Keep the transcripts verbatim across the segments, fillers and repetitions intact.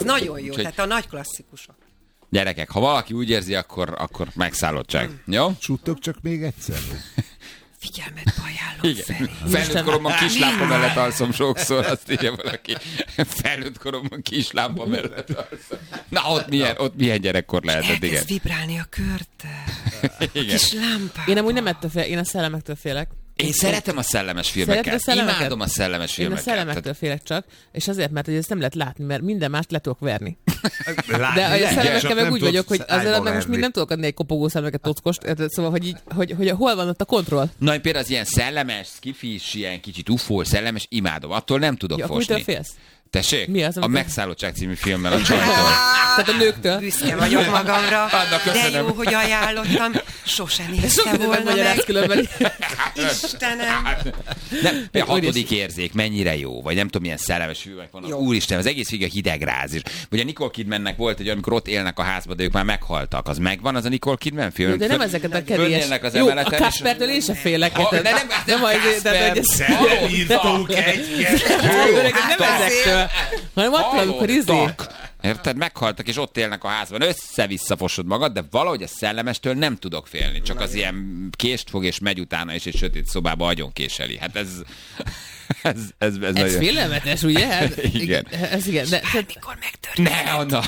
nagyon jó, Úgyhogy... tehát a nagy klasszikusok. Gyerekek, ha valaki úgy érzi, akkor, akkor megszállottság. Mm. Jó? Suttog csak még egyszer. Figyelmet ajánlom felé. Felnőtt koromban kislámpa mellett alszom sokszor, azt írja valaki. Felnőtt koromban kislámpa mellett alszom. Na, ott milyen, ott milyen gyerekkor lehetett, igen. Elkezd vibrálni a körte. Kis lámpák. Én amúgy nem ettől fél, én a szellemektől félek. Én szeretem a szellemes filmeket. A szellemeket? Imádom a szellemes filmeket. Én a szellemektől félek csak, és azért, mert hogy ezt nem lehet látni, mert minden mást le tudok verni. Látni De a lehet, szellemekkel csak meg nem úgy tudsz vagyok, hogy azért ágyba meg most verni. még nem tudok adni egy kopogó szemeket, tockost, szóval, hogy, így, hogy, hogy hol van ott a kontroll. Na, én például az ilyen szellemes, skifis, ilyen kicsit ufó, szellemes, imádom. Attól nem tudok Ja, akkor fosni. mitől félsz? Tessék? Mi az, a amikor- Megszállottság című filmmel a csajtól. Tehát a nőktől. Büszke vagyok magamra, Anna, de köszönöm. jó, hogy ajánlottam. Sose nézte Sok minden volna megmagyaráz meg. különben. Istenem. Nem, a hatodik érzék, mennyire jó, vagy nem tudom, milyen szellemes filmek vannak. Jó. Úristen, az egész végig a hidegráz is. Vagy a Nicole Kidmannek volt egy, amikor ott élnek a házban, de ők már meghaltak. Az megvan, az a Nicole Kidman film? De nem ezeket a kevés. Fölnélnek az Jó, a emeleten, és- Kaspertől én se félek. Ha, tehát- de nem, nem, az- Kasper, tehát, hogy ez- halott Írtunk tak. egy-kettő. Öreg, Nem ezektől, hanem attól, amikor izé. Halottak. Érted? Meghaltak, és ott élnek a házban. Össze-vissza fosod magad, de valahogy a szellemestől nem tudok félni. Csak az ilyen kést fog, és megy utána, és egy sötét szobába agyon késeli. Hát ez... Ez, ez, ez, Ez nagyon... félelmetes, ugye? Hát, Igen. Ez igen, de... tehát- Mikor megtörténik? Ne, Anna!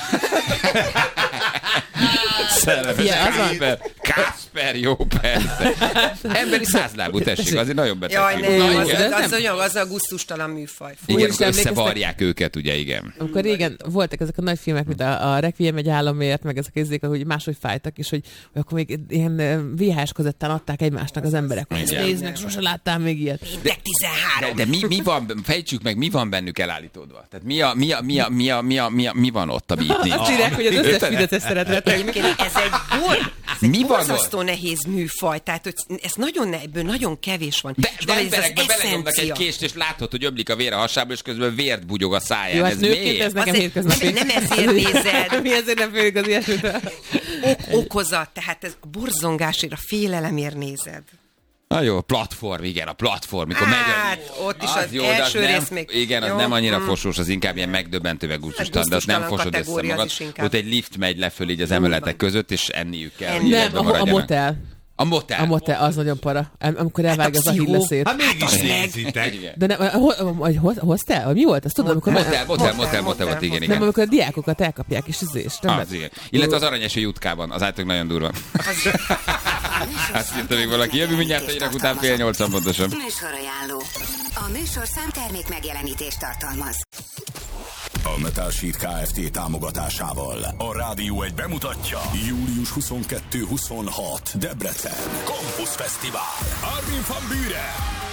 Szellemes Ja, az van. Kásper. Kásper, jó, persze. Emberi százlábú, tessék, azért nagyon beteg. Jaj, film. nem, Na, az, igen. az, olyan, az a gusztustalan műfaj. Fú, Igen, is akkor emlékeztek- összevarják őket, ugye, igen. Amikor régen voltak ezek a nagy filmek, mint a, a Requiem egy államért, meg ezek ezek, hogy máshogy fájtak, és hogy, hogy akkor még ilyen vé há es kazettán adták egymásnak az emberek, hogy ezt Igen. nézd meg, sose láttál még ilyet. de De, tizenhárom. de mi, mi van, fejtsük meg, mi van bennük elállítódva? Tehát mi, a, mi, a, mi, a, mi, a, mi, a, mi, a, mi van ott, ami itt nincs? Azt írják, hogy az összes Fideszes szeret retegni. Ez egy bor, ez egy Mi van borzasztó nehéz műfaj, tehát hogy ez nagyon, ne, ebből nagyon kevés van. De, És de valahogy ez az emberekbe belenyomnak egy eszencia. kést, és látod, hogy ömlik a vér a hasából, és közben vért bugyog a száján. Jó, hát ez nőként miért? ez nekem Azért hétköznapi. nem- nem ezért nézed. Mi ezért nem félünk az ilyesmitől. Ok, okozat, tehát ez a borzongásért, a félelemért nézed. Na jó, platform, igen, a platform, mikor Hát, megy. ott is az jó, de első nem, rész még- Igen, az jó, nem annyira mm. fosós, az inkább ilyen megdöbbentőleg gusztustalan, de azt nem gusztustalan fosod össze kategória, az magad. is inkább. Ott egy lift megy lefelé így az emeletek között, és enniük kell. Enni. hogy Nem, életben a, a maradjanak. motel. A motel. A motel, az nagyon para. Am- Amikor elvág az a pszichó. hilleszét. Hát mégis Az meg- nézitek. Igen. De nem, a, a, a, a hostel? Vagy mi volt? Azt tudom, amikor... Motel, motel, motel, Motel, motel volt, igen, Nem, igen. amikor a diákokat elkapják, és izé, és nem Az, lehet- igen. Illetve az aranyeső jutkában, az általában nagyon durva. Azt írta még valaki, jövő mindjárt egyre után fél nyolcan pontosan. Műsorajánló. A műsorszám termék megjelenítést tartalmaz. A Metal Sheet Kft. Támogatásával a Rádió egy bemutatja július huszonkettő huszonhat Debrecen Campus Fesztivál. Armin van Buuren,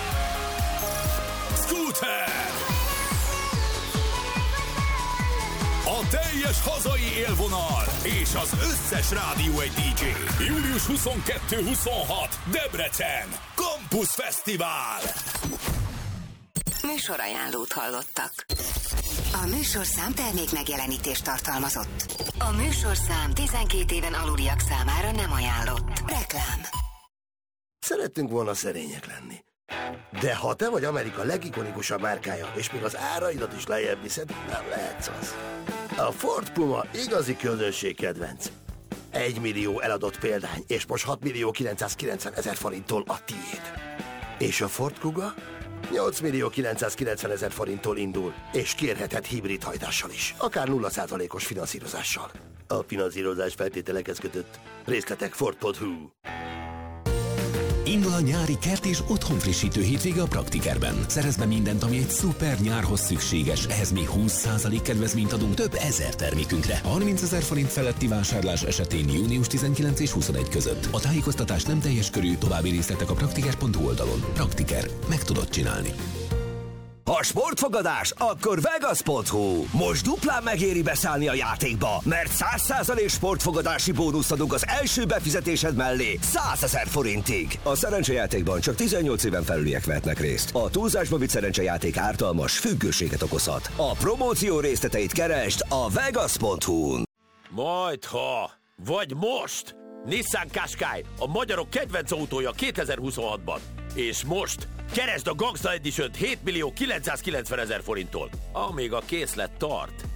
Scooter, a teljes hazai élvonal és az összes Rádió egy dé dzsé. július huszonkettő huszonhat Debrecen Campus Fesztivál. Műsorajánlót hallottak. A műsorszám termék megjelenítést tartalmazott. A műsorszám tizenkét éven aluliak számára nem ajánlott. Reklám. Szerettünk volna szerények lenni. De ha te vagy Amerika legikonikusabb márkája, és még az áraidat is lejjebb viszed, nem lehetsz az. A Ford Puma igazi közönség kedvenc. Egy millió eladott példány, és most hat millió kilencszázkilencven ezer forinttól a tiéd. És a Ford Kuga? nyolc millió kilencszázkilencven ezer forinttól indul, és kérheted hibrid hajtással is, akár nulla százalékos finanszírozással. A finanszírozás feltételekhez kötött. Részletek ford pont hu. Indul a nyári kert és otthonfrissítő hétvége a Praktikerben. Szerezd be mindent, ami egy szuper nyárhoz szükséges. Ehhez még húsz százalék kedvezményt adunk több ezer termékünkre. harmincezer forint feletti vásárlás esetén június tizenkilenc és huszonegy között. A tájékoztatás nem teljes körű, további részletek a praktiker pont hu oldalon. Praktiker. Meg tudod csinálni. Ha sportfogadás, akkor Vegas pont hu. Most duplán megéri beszállni a játékba, mert száz százalék sportfogadási bónusz adunk az első befizetésed mellé százezer forintig. A szerencsejátékban csak tizennyolc éven felüliek vehetnek részt. A túlzásba vitt szerencsejáték ártalmas, függőséget okozhat. A promóció részleteit keresd a Vegas pont hu-n. Majdha, vagy most! Nissan Qashqai, a magyarok kedvenc autója kétezer-huszonhatban. És most keresd a Gangsta Edition-t hét millió kilencszázkilencven ezer forinttól, amíg a készlet tart.